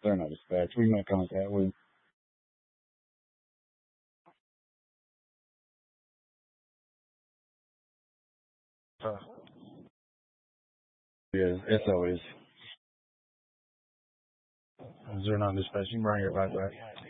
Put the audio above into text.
They're not dispatch. We make contact with. Uh, yeah, SOS. They're not dispatch. You can bring it right back.